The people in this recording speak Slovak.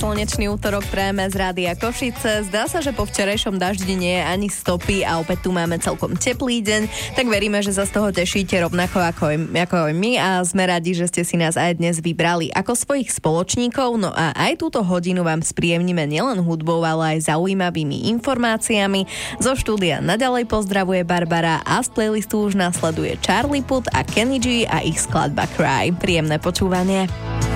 slnečný útorok prejeme z Rádia Košice. Zdá sa, že po včerajšom daždi nie je ani stopy a opäť tu máme celkom teplý deň, tak veríme, že sa z toho tešíte rovnako ako aj my a sme radi, že ste si nás aj dnes vybrali ako svojich spoločníkov. No a aj túto hodinu vám spríjemníme nielen hudbou, ale aj zaujímavými informáciami. Zo štúdia naďalej pozdravuje Barbara a z playlistu už nasleduje Charlie Puth a Kenny G a ich skladba Cry. Príjemné počúvanie.